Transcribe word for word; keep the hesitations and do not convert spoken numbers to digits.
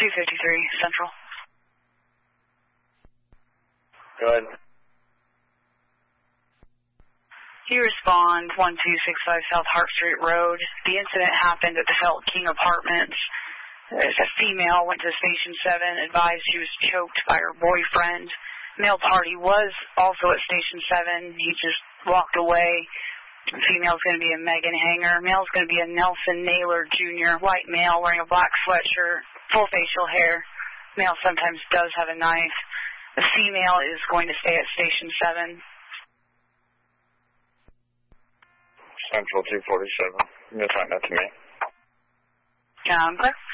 two fifty-three Central. Go ahead. You respond one two six five South Hart Street Road. The incident happened at the Felt King Apartments. There's a female went to Station seven, advised she was choked by her boyfriend. Male party was also at Station seven. He just walked away. The female's going to be a Megan Hanger. Male's going to be a Nelson Naylor Junior White male wearing a black sweatshirt, full facial hair. Male sometimes does have a knife. The female is going to stay at Station seven. Central two forty-seven. You can assign that to me. Um, clear.